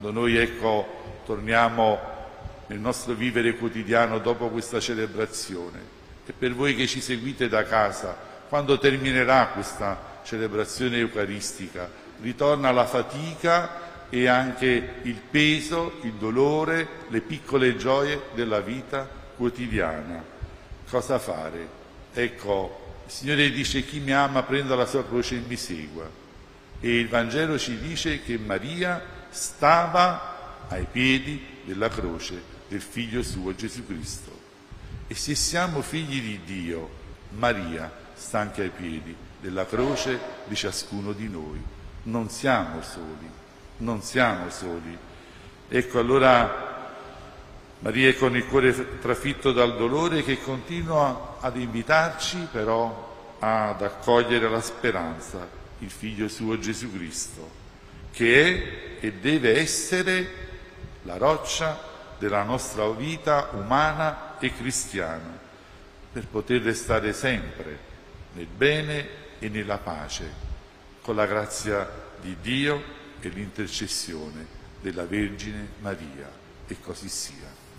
Noi, ecco, torniamo nel nostro vivere quotidiano dopo questa celebrazione. E per voi che ci seguite da casa, quando terminerà questa celebrazione eucaristica, ritorna la fatica e anche il peso, il dolore, le piccole gioie della vita quotidiana. Cosa fare? Ecco, il Signore dice: chi mi ama prenda la sua croce e mi segua. E il Vangelo ci dice che Maria stava ai piedi della croce del Figlio suo Gesù Cristo. E se siamo figli di Dio, Maria sta anche ai piedi della croce di ciascuno di noi. Non siamo soli, non siamo soli. Ecco, allora Maria è con il cuore trafitto dal dolore che continua ad invitarci però ad accogliere la speranza, il Figlio suo Gesù Cristo, che è e deve essere la roccia della nostra vita umana e cristiana, per poter restare sempre nel bene e nella pace, con la grazia di Dio e l'intercessione della Vergine Maria. E così sia.